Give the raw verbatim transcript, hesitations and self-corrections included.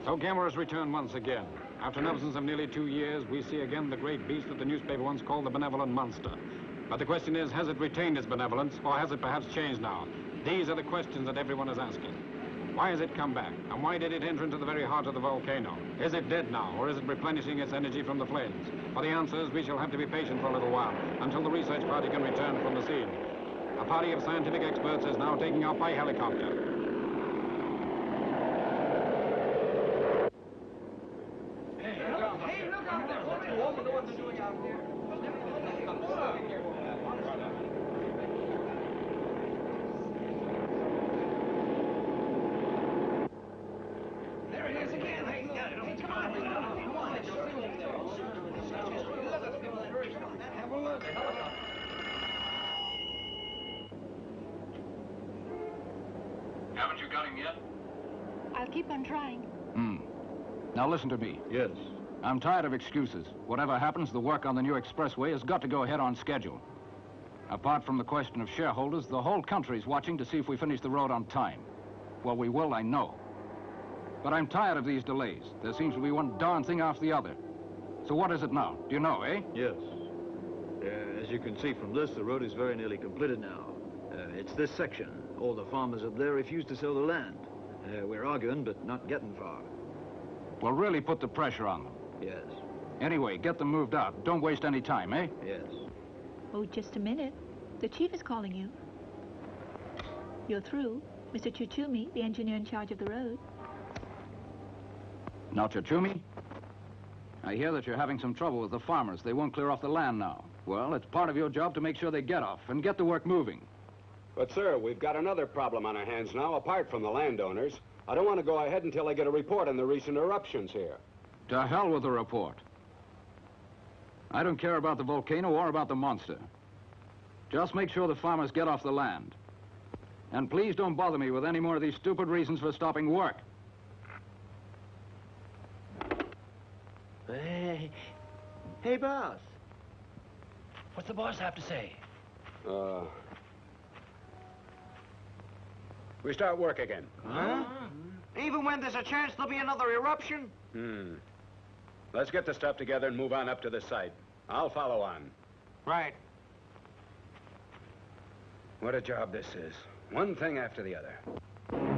So Gamera has returned once again. After an absence of nearly two years, we see again the great beast that the newspaper once called the benevolent monster. But the question is, has it retained its benevolence, or has it perhaps changed now? These are the questions that everyone is asking. Why has it come back? And why did it enter into the very heart of the volcano? Is it dead now, or is it replenishing its energy from the flames? For the answers, we shall have to be patient for a little while, until the research party can return from the scene. A party of scientific experts is now taking off by helicopter. Haven't you got him yet? I'll keep on trying. Hmm. Now listen to me. Yes. I'm tired of excuses. Whatever happens, the work on the new expressway has got to go ahead on schedule. Apart from the question of shareholders, the whole country's watching to see if we finish the road on time. Well, we will, I know. But I'm tired of these delays. There seems to be one darn thing after the other. So what is it now? Do you know, eh? Yes. Uh, as you can see from this, the road is very nearly completed now. Uh, it's this section. All the farmers up there refuse to sell the land. Uh, we're arguing, but not getting far. Well, really put the pressure on them. Yes. Anyway, get them moved out. Don't waste any time, eh? Yes. Oh, just a minute. The chief is calling you. You're through. Mister Chuchumi, the engineer in charge of the road. Now, Chuchumi, I hear that you're having some trouble with the farmers. They won't clear off the land now. Well, it's part of your job to make sure they get off and get the work moving. But, sir, we've got another problem on our hands now, apart from the landowners. I don't want to go ahead until I get a report on the recent eruptions here. To hell with the report. I don't care about the volcano or about the monster. Just make sure the farmers get off the land. And please don't bother me with any more of these stupid reasons for stopping work. Hey, hey, boss. What's the boss have to say? Uh... We start work again. Huh? Even when there's a chance there'll be another eruption? Hmm. Let's get the stuff together and move on up to the site. I'll follow on. Right. What a job this is. One thing after the other.